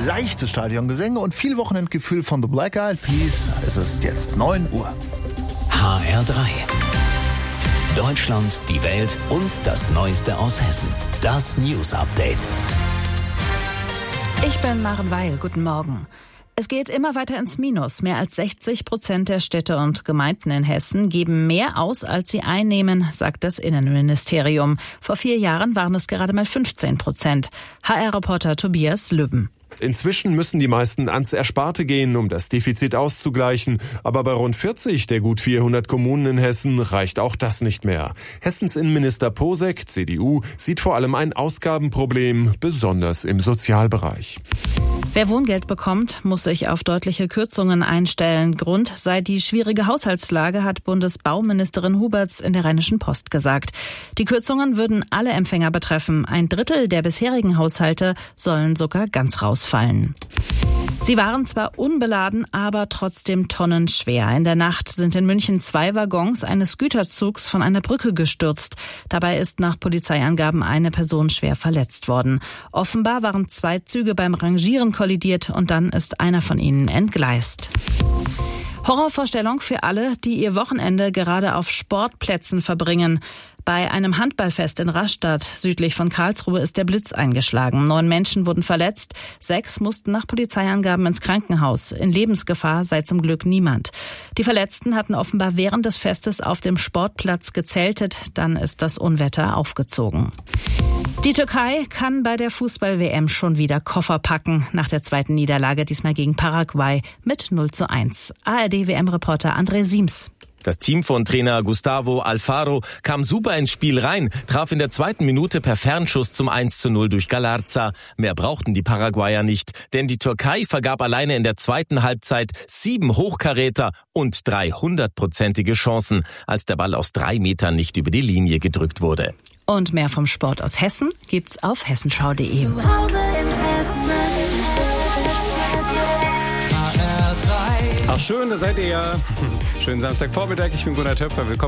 leichte Stadiongesänge und viel Wochenendgefühl von The Black Eyed Peas. Es ist jetzt 9 Uhr. HR3. Deutschland, die Welt und das Neueste aus Hessen. Das News Update. Ich bin Maren Weil. Guten Morgen. Es geht immer weiter ins Minus. Mehr als 60% der Städte und Gemeinden in Hessen geben mehr aus, als sie einnehmen, sagt das Innenministerium. Vor 4 Jahren waren es gerade mal 15%. HR-Reporter Tobias Lübben. Inzwischen müssen die meisten ans Ersparte gehen, um das Defizit auszugleichen. Aber bei rund 40 der gut 400 Kommunen in Hessen reicht auch das nicht mehr. Hessens Innenminister Posek, CDU, sieht vor allem ein Ausgabenproblem, besonders im Sozialbereich. Wer Wohngeld bekommt, muss sich auf deutliche Kürzungen einstellen. Grund sei die schwierige Haushaltslage, hat Bundesbauministerin Huberts in der Rheinischen Post gesagt. Die Kürzungen würden alle Empfänger betreffen. 1/3 der bisherigen Haushalte sollen sogar ganz rausfallen. Sie waren zwar unbeladen, aber trotzdem tonnenschwer. In der Nacht sind in München 2 Waggons eines Güterzugs von einer Brücke gestürzt. Dabei ist nach Polizeiangaben eine Person schwer verletzt worden. Offenbar waren 2 Züge beim Rangieren kollidiert und dann ist einer von ihnen entgleist. Horrorvorstellung für alle, die ihr Wochenende gerade auf Sportplätzen verbringen. Bei einem Handballfest in Rastatt, südlich von Karlsruhe, ist der Blitz eingeschlagen. 9 Menschen wurden verletzt, 6 mussten nach Polizeiangaben ins Krankenhaus. In Lebensgefahr sei zum Glück niemand. Die Verletzten hatten offenbar während des Festes auf dem Sportplatz gezeltet. Dann ist das Unwetter aufgezogen. Die Türkei kann bei der Fußball-WM schon wieder Koffer packen. Nach der 2. Niederlage, diesmal gegen Paraguay, mit 0:1. ARD-WM-Reporter André Siems. Das Team von Trainer Gustavo Alfaro kam super ins Spiel rein, traf in der 2. Minute per Fernschuss zum 1:0 durch Galarza. Mehr brauchten die Paraguayer nicht, denn die Türkei vergab alleine in der 2. Halbzeit 7 Hochkaräter und 3 100-prozentige Chancen, als der Ball aus 3 Metern nicht über die Linie gedrückt wurde. Und mehr vom Sport aus Hessen gibt's auf hessenschau.de. Zu Hause in Hessen. Ach schön, da seid ihr ja. Schönen Samstagvormittag, ich bin Gunnar Töpfer, willkommen.